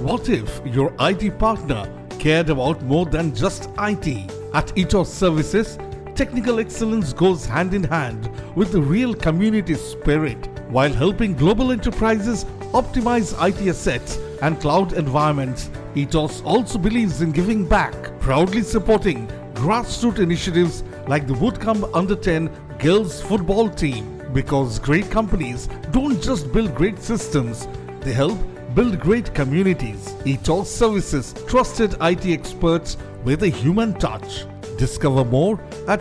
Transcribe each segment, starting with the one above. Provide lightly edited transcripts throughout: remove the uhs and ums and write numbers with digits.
What if your IT partner cared about more than just IT? At Ethos Services, technical excellence goes hand in hand with the real community spirit. While helping global enterprises optimize IT assets and cloud environments, Ethos also believes in giving back, proudly supporting grassroots initiatives like the Woodcombe Under-10 girls football team. Because great companies don't just build great systems, they help build great communities. Ethos Services, trusted IT experts with a human touch. Discover more at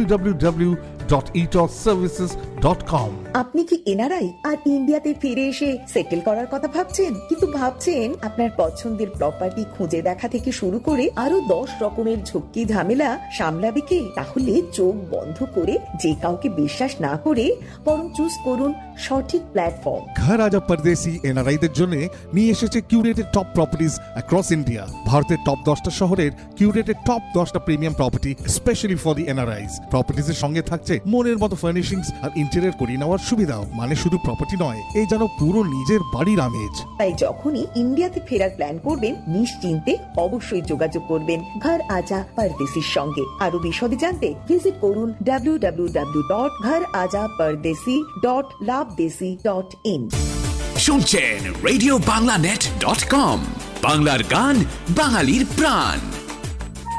www.ethosservices.com. আপনি কি NRI আর ইন্ডিয়াতে ফিরে এসে settle করার কথা ভাবছেন, কিন্তু ভাবছেন আপনার পছন্দের প্রপার্টি খুঁজে দেখা থেকে শুরু করে আরো 10 রকমের ঝক্কি ঝামেলা সামলাবে কে? তাহলে চোখ বন্ধ করে যে কাউকে বিশ্বাস না করে বরং চুজ করুন সঠিক প্ল্যাটফর্ম। ঘর আজা পরদেশি এনআরআইদের জন্য নিয়ে এসেছে curated top properties across India. ভারতের টপ 10টা শহরের কিউরেটেড টপ 10টা premium property specially for the এনআরআইস। প্রপার্টিজের সঙ্গে থাকছে মনের মতো ফার্নিশিংস আর ইন্টেরিয়র করিয়ে নেওয়ার সুবিধাও। মানে শুধু প্রপার্টি নয়, এই যেন পুরো নিজের বাড়ির আমেজ। তাই যখনই ইন্ডিয়াতে ফেরার প্ল্যান করবেন, নিশ্চিন্তে অবশ্যই যোগাযোগ করবেন ঘর আজা পরদেশির সঙ্গে। আরো বিশদে জানতে ভিজিট করুন www.gharaja-pardesi.labdesi.in। শুনছেন রেডিও বাংলা net.com, বাংলার গান, বাঙালির প্রাণ।